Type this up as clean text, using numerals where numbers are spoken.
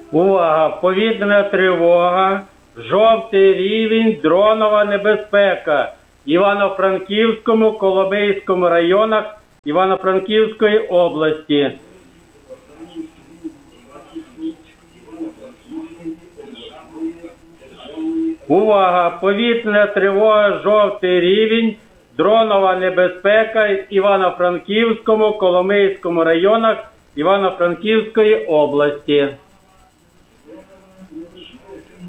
Увага! Повітряна тривога, жовтий рівень, дронова небезпека. Івано-Франківському, Коломийському районах Івано-Франківської області. Увага! Повітряна тривога, жовтий рівень, дронова небезпека Івано-Франківському, Коломийському районах Івано-Франківської області.